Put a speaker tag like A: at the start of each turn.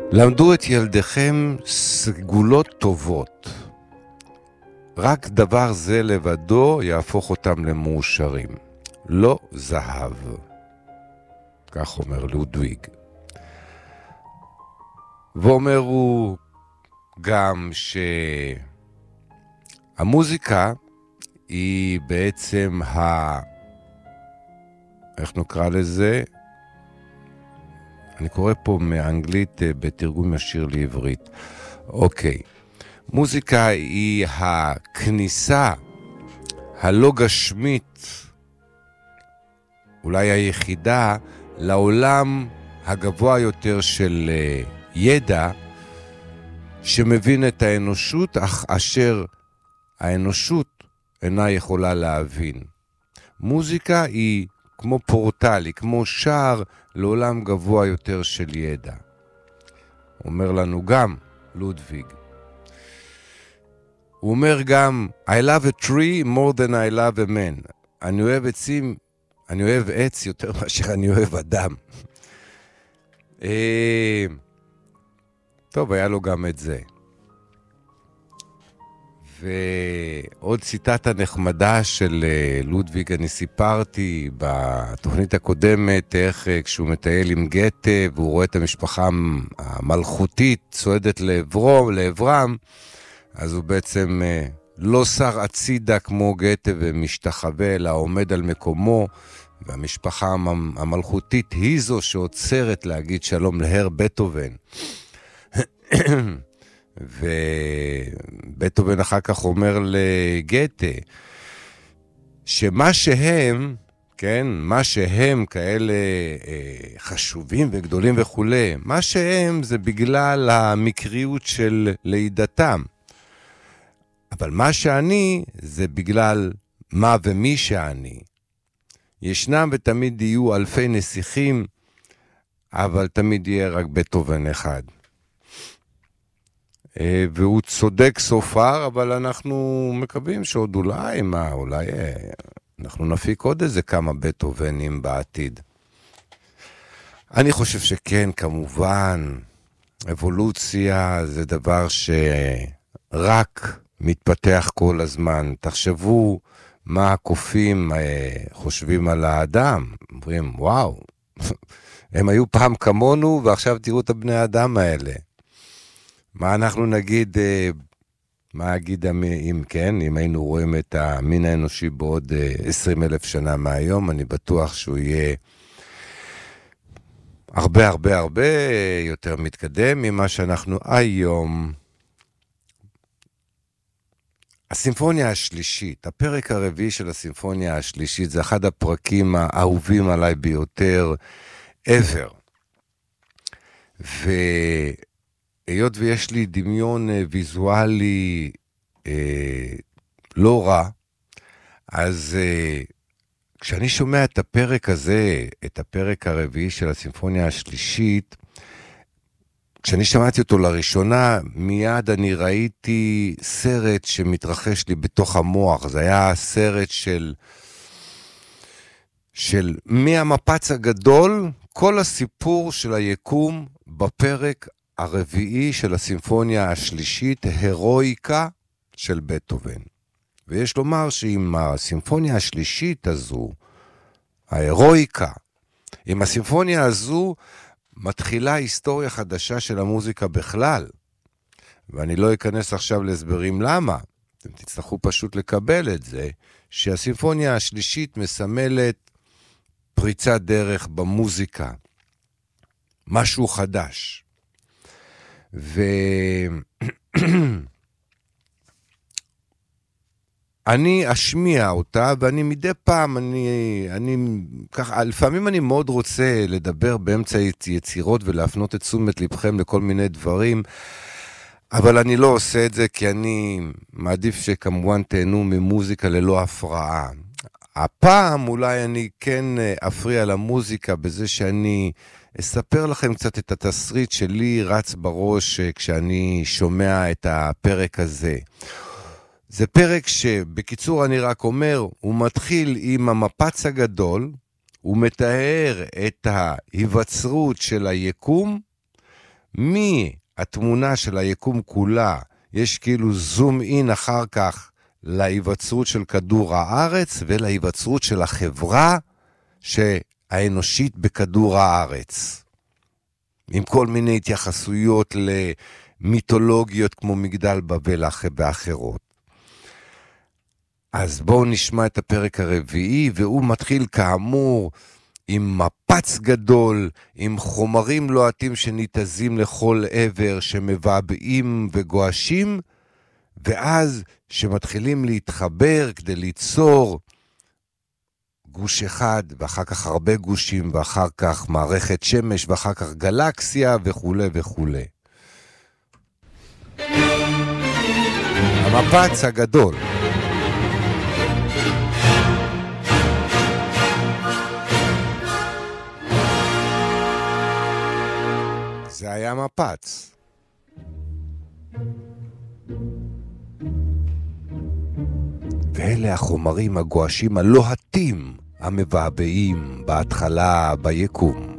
A: למדו את ילדיכם סגולות טובות. רק דבר זה לבדו יהפוך אותם למאושרים. לא זהב. כך אומר לודוויג. ואומר הוא גם שהמוזיקה היא בעצם איך נקרא לזה? אני קורא פה מאנגלית בתרגום ישיר לעברית. אוקיי. מוזיקה היא הכניסה הלא גשמית, אולי היחידה, לעולם הגבוה יותר של ידע, שמבין את האנושות, אך אשר האנושות אינה יכולה להבין. מוזיקה היא כמו פורטל, היא כמו שער לעולם גבוה יותר של ידע. אומר לנו גם לודוויג. הוא אומר גם, I love a tree more than I love a man. אני אוהב עץ יותר מאשר אני אוהב אדם. טוב, היה לו גם את זה. ועוד ציטטה נחמדה של לודוויג, אני סיפרתי בתוכנית הקודמת, איך כשהוא מטייל עם גתה, והוא רואה את המשפחה המלכותית צועדת לעברם, אז הוא בעצם לא שר הצידה כמו גתה ומשתחווה, אלא עומד על מקומו, והמשפחה המלכותית היא זו שעוצרת להגיד שלום להר בטהובן. ובטהובן אחר כך אומר לגתה, שמה שהם, כן, מה שהם כאלה חשובים וגדולים וכולי, מה שהם זה בגלל המקריות של לידתם. אבל מה שאני זה בגלל מה ומי שאני. ישנם ותמיד יהיו אלפי נסיכים, אבל תמיד יהיה רק בטהובן אחד. והוא צודק סופר, אבל אנחנו מקווים שעוד אולי אנחנו נפיק עוד איזה כמה בטהובנים בעתיד. אני חושב שכן, כמובן, אבולוציה זה דבר שרק מתפתח כל הזמן. תחשבו מה הקופים חושבים על האדם. אומרים, וואו, הם היו פעם כמונו, ועכשיו תראו את הבני האדם האלה. מה אנחנו נגיד, אם היינו רואים את המין האנושי בעוד 20,000 שנה מהיום, אני בטוח שהוא יהיה הרבה הרבה הרבה יותר מתקדם ממה שאנחנו היום. הסימפוניה השלישית, הפרק הרביעי של הסימפוניה השלישית, זה אחד הפרקים האהובים עליי ביותר ever. והיות ויש לי דמיון ויזואלי לא רע, אז כשאני שומע את הפרק הזה, את הפרק הרביעי של הסימפוניה השלישית, כשאני שמעתי אותו לראשונה, מיד אני ראיתי סרט שמתרחש לי בתוך המוח. זה היה סרט של מהמפץ הגדול, כל הסיפור של היקום בפרק הרביעי של הסימפוניה השלישית, הרואיקה של בטהובן. ויש לומר שעם הסימפוניה השלישית הזו, ההרואיקה, עם הסימפוניה הזו, מתחילה היסטוריה חדשה של המוזיקה בכלל. ואני לא אכנס עכשיו להסברים למה. אתם תצטרכו פשוט לקבל את זה, שהסימפוניה השלישית מסמלת פריצת דרך במוזיקה. משהו חדש. אני אשמיע אותה, ואני מדי פעם, ככה, לפעמים אני מאוד רוצה לדבר באמצע יצירות ולהפנות את תשומת לבכם לכל מיני דברים, אבל אני לא עושה את זה כי אני מעדיף שכמובן תהנו ממוזיקה ללא הפרעה. הפעם אולי אני כן אפריע למוזיקה בזה שאני אספר לכם קצת את התסריט שלי רץ בראש כשאני שומע את הפרק הזה. זה פרק שבקיצור אני רק אומר, הוא מתחיל עם המפץ הגדול, הוא מתאר את ההיווצרות של היקום, מהתמונה של היקום כולה, יש כאילו זום אין אחר כך להיווצרות של כדור הארץ ולהיווצרות של החברה האנושית בכדור הארץ. עם כל מיני התייחסויות למיתולוגיות כמו מגדל בבל ואחרות. אז בואו נשמע את הפרק הרביעי, והוא מתחיל כאמור עם מפץ גדול, עם חומרים לוהטים שניתזים לכל עבר, שמבעבעים וגועשים, ואז שמתחילים להתחבר כדי ליצור גוש אחד, ואחר כך הרבה גושים, ואחר כך מערכת שמש, ואחר כך גלקסיה וכו' וכו'. המפץ הגדול. זה היה מפץ. ואלה החומרים הגועשים הלוהטים המבעבעים בהתחלה ביקום.